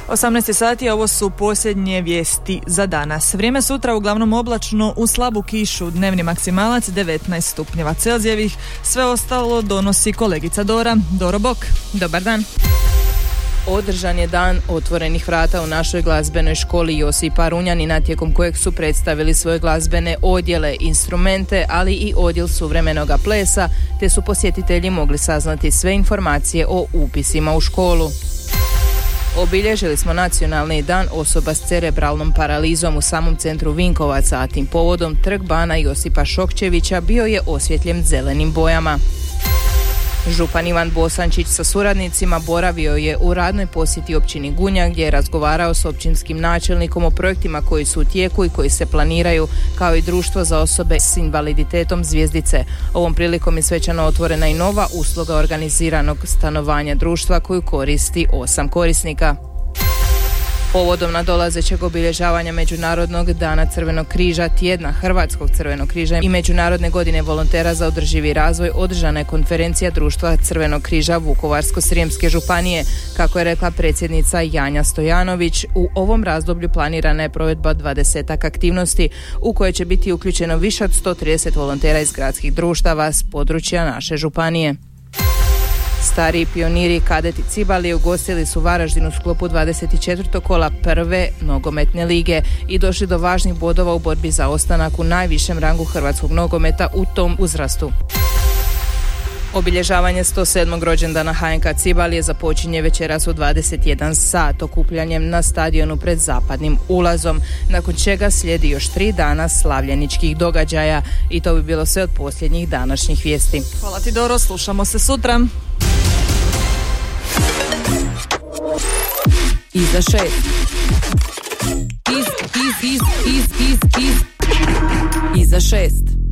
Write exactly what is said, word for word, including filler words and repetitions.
osamnaest sati, ovo su posljednje vijesti za danas. Vrijeme sutra uglavnom oblačno, u slabu kišu, dnevni maksimalac devetnaest stupnjeva Celzijevih, sve ostalo donosi kolegica Dora. Doro bok. Dobar dan. Održan je dan otvorenih vrata u našoj glazbenoj školi Josipa Runjanina, tijekom kojeg su predstavili svoje glazbene odjele, instrumente, ali i odjel suvremenoga plesa, te su posjetitelji mogli saznati sve informacije o upisima u školu. Obilježili smo nacionalni dan osoba s cerebralnom paralizom u samom centru Vinkovaca, a tim povodom trg bana Josipa Šokčevića bio je osvjetljen zelenim bojama. Župan Ivan Bosančić sa suradnicima boravio je u radnoj posjeti općini Gunja, gdje je razgovarao s općinskim načelnikom o projektima koji su u tijeku i koji se planiraju, kao i društvo za osobe s invaliditetom Zvijezdice. Ovom prilikom je svečano otvorena i nova usluga organiziranog stanovanja društva koju koristi osam korisnika. Povodom nadolazećeg obilježavanja Međunarodnog dana Crvenog križa, tjedna Hrvatskog Crvenog križa i Međunarodne godine volontera za održivi razvoj, održana je konferencija Društva Crvenog križa Vukovarsko-srijemske županije. Kako je rekla predsjednica Janja Stojanović, u ovom razdoblju planirana je provedba dvadesetak aktivnosti u koje će biti uključeno više od sto trideset volontera iz gradskih društava s područja naše županije. Stariji pioniri kadeti Cibali ugostili su Varaždin u sklopu dvadeset četvrtog kola prve nogometne lige i došli do važnih bodova u borbi za ostanak u najvišem rangu hrvatskog nogometa u tom uzrastu. Obilježavanje sto sedmog rođendana H N K Cibalije započinje večeras u dvadeset jedan sat okupljanjem na stadionu pred zapadnim ulazom, nakon čega slijedi još tri dana slavljeničkih događaja. I to bi bilo sve od posljednjih današnjih vijesti. Hvala ti, Doro, slušamo se sutra. Iza šest. Iz, iz, iz, iz, iz, iz. Iza šest.